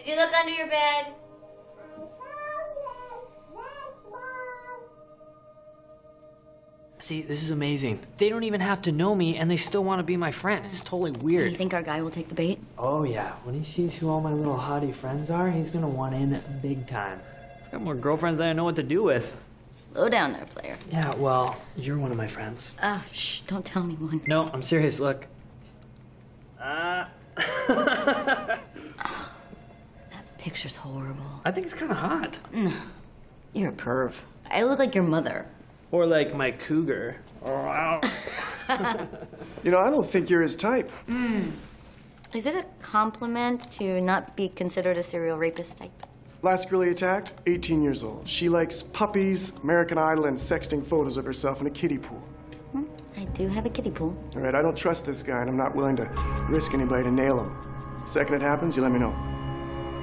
Did you look under your bed? See, this is amazing. They don't even have to know me, and they still want to be my friend. It's totally weird. You think our guy will take the bait? Oh, yeah. When he sees who all my little hottie friends are, he's gonna want in big time. I've got more girlfriends than I know what to do with. Slow down there, player. Yeah, well, you're one of my friends. Oh, shh, don't tell anyone. No, I'm serious, look. That picture's horrible. I think it's kind of hot. You're a perv. I look like your mother. Or like my cougar. You know, I don't think you're his type. Is it a compliment to not be considered a serial rapist type? Last girl he attacked, 18 years old. She likes puppies, American Idol, and sexting photos of herself in a kiddie pool. I do have a kiddie pool. All right, I don't trust this guy, and I'm not willing to risk anybody to nail him. The second it happens, you let me know.